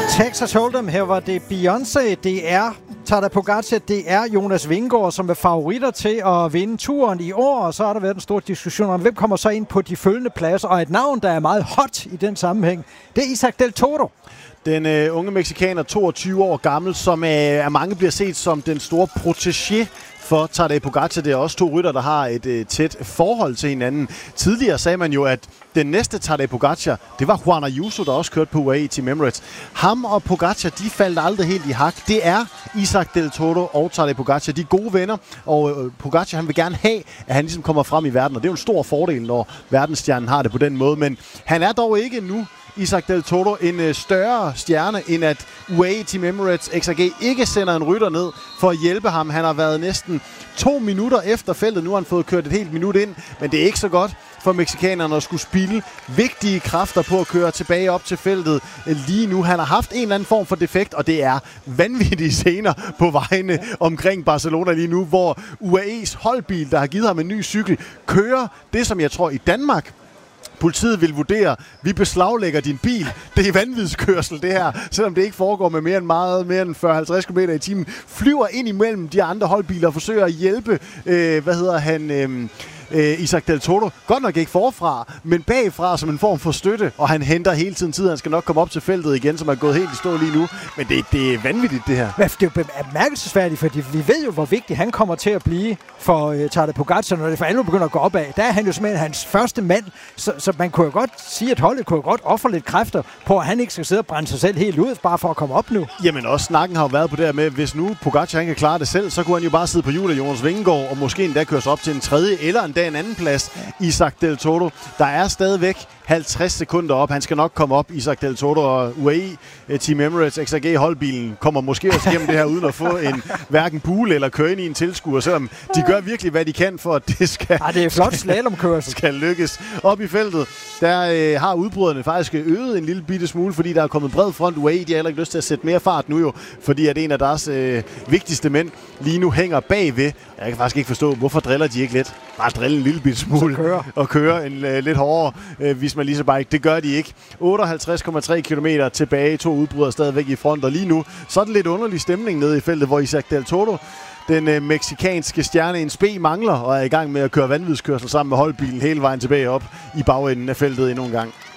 Texas Hold'em, her var det Beyoncé, det er Tadej Pogačar, det er Jonas Vingegaard, som er favoritter til at vinde turen i år, og så har der været en stor diskussion om, hvem kommer så ind på de følgende pladser, og et navn, der er meget hot i den sammenhæng, det er Isaac Del Toro. Den unge mexikaner, 22 år gammel, som af mange bliver set som den store protégé for Tadej Pogačar. Det er også to rytter, der har et tæt forhold til hinanden. Tidligere sagde man jo, at den næste Tadej Pogačar, det var Juan Ayuso, der også kørte på UAE Team Emirates. Ham og Pogačar, de faldt aldrig helt i hak. Det er Isaac Del Toro og Tadej Pogačar. De er gode venner, og Pogačar, han vil gerne have, at han ligesom kommer frem i verden. Og det er jo en stor fordel, når verdensstjernen har det på den måde. Men han er dog ikke nu, Isaac Del Toro, en større stjerne, end at UAE Team Emirates XAG ikke sender en rytter ned for at hjælpe ham. Han har været næsten 2 minutter efter feltet. Nu har han fået kørt et helt minut ind, men det er ikke så godt for mexikanerne at skulle spilde vigtige kræfter på at køre tilbage op til feltet lige nu. Han har haft en eller anden form for defekt, og det er vanvittige scener på vejene omkring Barcelona lige nu, hvor UAE's holdbil, der har givet ham en ny cykel, kører det, som jeg tror i Danmark politiet vil vurdere, vi beslaglægger din bil. Det er vanvidskørsel, det her. Selvom det ikke foregår med mere end 40-50 km i timen. Flyver ind imellem de andre holdbiler og forsøger at hjælpe, Isaac Del Toro. Godt nok ikke forfra, men bagfra som en form for støtte. Og han henter hele tiden tid. Han skal nok komme op til feltet igen, som er gået helt i stå lige nu. Men det er vanvittigt, det her. Det er jo bemærkelsesværdigt, fordi vi ved jo, hvor vigtig han kommer til at blive for Tadej Pogačar, når det for alvor begynder at gå opad. Der er han jo simpelthen hans første mand, så man kunne jo godt sige, at holdet kunne jo godt ofre lidt kræfter på, at han ikke skal sidde og brænde sig selv helt ud, bare for at komme op nu. Jamen også snakken har jo været på det her med, hvis nu Pogačar han kan klare det selv, så kunne han jo bare sidde på hjulet af Jonas Vingegaard, og måske endda køres op til en tredje eller endda en anden plads. Isaac Del Toro, der er stadigvæk 50 sekunder op. Han skal nok komme op, Isaac Del Toro, og UAE Team Emirates XAG holdbilen kommer måske også igennem det her uden at få en hverken bule eller køre ind i en tilskuer, selvom de gør virkelig, hvad de kan for, at det skal, det er flot slalomkørsel. skal lykkes. Op i feltet, der har udbryderne faktisk øget en lille bitte smule, fordi der er kommet bred front. UAE, de har heller ikke lyst til at sætte mere fart nu jo, fordi at en af deres vigtigste mænd lige nu hænger bagved. Jeg kan faktisk ikke forstå, hvorfor driller de ikke lidt. Bare drille en lille bitte smule og køre en lidt hårdere Visma Lease Bike. Det gør de ikke. 58,3 km tilbage. 2 udbrydere stadigvæk i front. Og lige nu, så er det lidt underlig stemning nede i feltet, hvor Isaac Del Toro, den mexikanske stjerne, en spe mangler og er i gang med at køre vanvidskørsel sammen med holdbilen hele vejen tilbage op i bagenden af feltet endnu en gang.